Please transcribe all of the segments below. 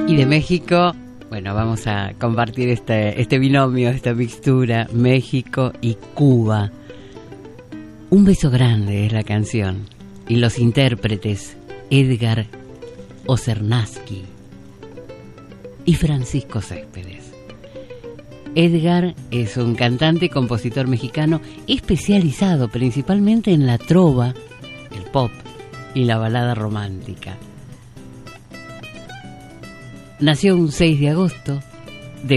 Y de México, bueno, vamos a compartir este binomio, esta mixtura, México y Cuba. Un beso grande es la canción. Y los intérpretes, Edgar Ocernazky y Francisco Céspedes. Edgar es un cantante y compositor mexicano especializado principalmente en la trova, el pop y la balada romántica. Nació un 6 de agosto de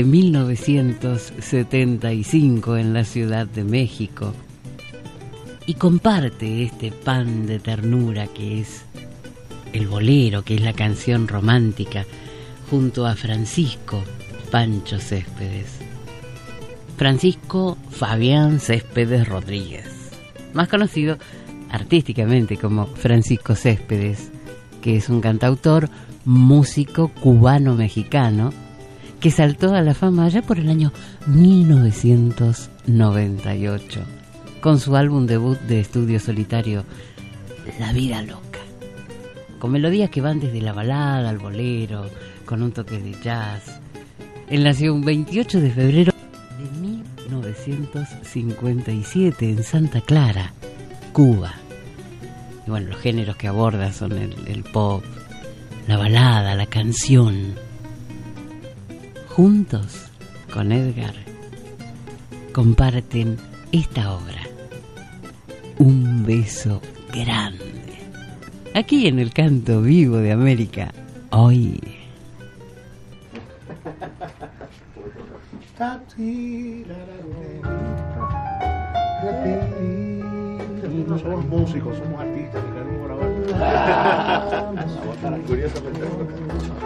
1975 en la Ciudad de México y comparte este pan de ternura que es el bolero, que es la canción romántica, junto a Francisco Pancho Céspedes. Francisco Fabián Céspedes Rodríguez, más conocido artísticamente como Francisco Céspedes, que es un cantautor, músico cubano-mexicano que saltó a la fama allá por el año 1998 con su álbum debut de estudio solitario La Vida Loca, con melodías que van desde la balada al bolero, con un toque de jazz. Él nació un 28 de febrero de 1957 en Santa Clara, Cuba. Y bueno, los géneros que aborda son el pop, la balada, la canción. Juntos con Edgar comparten esta obra, Un beso grande, aquí en el Canto Vivo de América, hoy. No somos músicos, somos artistas, y queremos grabar. Curiosamente.